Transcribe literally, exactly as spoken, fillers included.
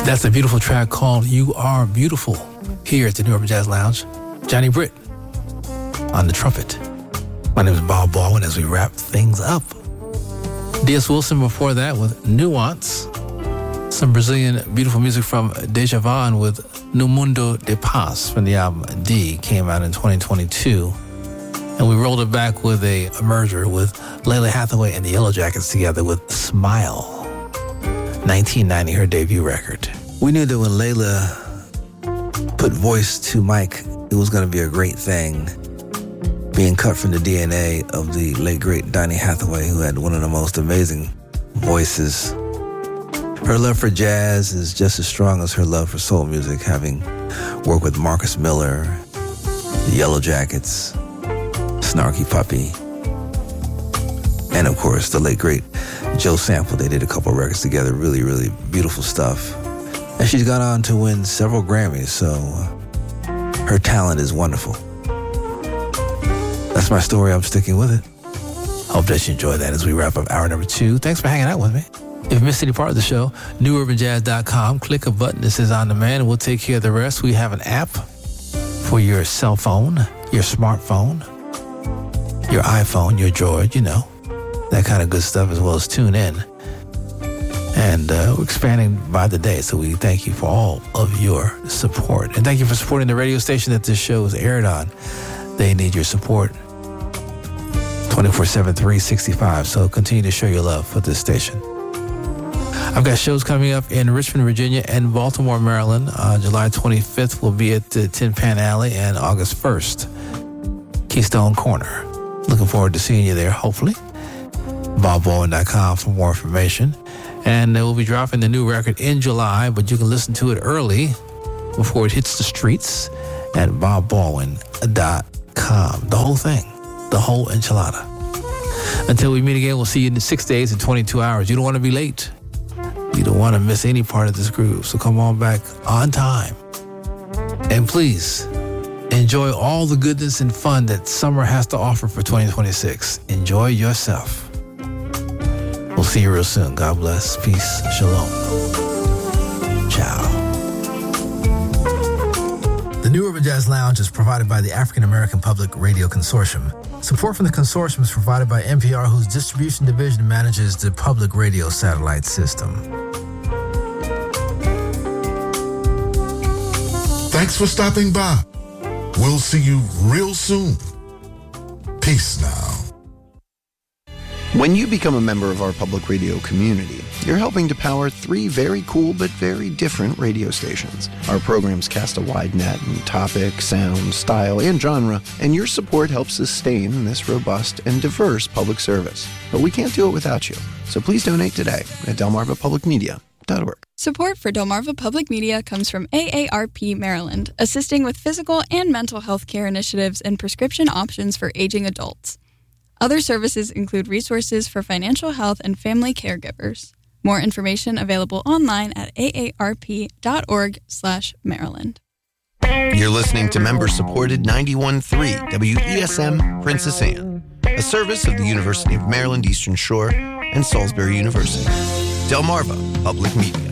That's a beautiful track called You Are Beautiful here at the New Urban Jazz Lounge. Johnny Britt on the trumpet. My name is Bob Baldwin as we wrap things up. D S Wilson before that with Nuance. Some Brazilian beautiful music from Deja Van with No Mundo de Paz from the album D, came out in twenty twenty-two. And we rolled it back with a, a merger with Lalah Hathaway and the Yellow Jackets together with Smile. nineteen ninety, her debut record. We knew that when Lalah put voice to Mike, it was going to be a great thing, being cut from the D N A of the late, great Donny Hathaway, who had one of the most amazing voices. Her love for jazz is just as strong as her love for soul music, having worked with Marcus Miller, the Yellow Jackets, Snarky Puppy, and of course the late great Joe Sample. They did a couple of records together, really, really beautiful stuff. And she's gone on to win several Grammys, so her talent is wonderful. That's my story. I'm sticking with it. Hope that you enjoy that as we wrap up hour number two. Thanks for hanging out with me. If you missed any part of the show, new urban jazz dot com, click a button that says On Demand, and we'll take care of the rest. We have an app for your cell phone, your smartphone, your iPhone, your Droid, you know, that kind of good stuff, as well as tune in. And uh, we're expanding by the day, so we thank you for all of your support. And thank you for supporting the radio station that this show is aired on. They need your support twenty-four seven, three sixty-five, so continue to show your love for this station. I've got shows coming up in Richmond, Virginia and Baltimore, Maryland. Uh, July twenty-fifth will be at the Tin Pan Alley, and August first, Keystone Corner. Looking forward to seeing you there, hopefully. bob baldwin dot com for more information. And we'll be dropping the new record in July, but you can listen to it early before it hits the streets at bob baldwin dot com. The whole thing, the whole enchilada. Until we meet again, we'll see you in six days and twenty-two hours. You don't want to be late. You don't want to miss any part of this groove. So come on back on time. And please, enjoy all the goodness and fun that summer has to offer for twenty twenty-six. Enjoy yourself. We'll see you real soon. God bless. Peace. Shalom. Ciao. The New Urban Jazz Lounge is provided by the African American Public Radio Consortium. Support from the consortium is provided by N P R, whose distribution division manages the public radio satellite system. Thanks for stopping by. We'll see you real soon. Peace now. When you become a member of our public radio community, you're helping to power three very cool but very different radio stations. Our programs cast a wide net in topic, sound, style, and genre, and your support helps sustain this robust and diverse public service. But we can't do it without you, so please donate today at delmarva public media dot org. Support for Delmarva Public Media comes from A A R P Maryland, assisting with physical and mental health care initiatives and prescription options for aging adults. Other services include resources for financial health and family caregivers. More information available online at a a r p dot org slash Maryland. You're listening to member-supported ninety-one point three W E S M Princess Anne, a service of the University of Maryland Eastern Shore and Salisbury University. Delmarva Public Media.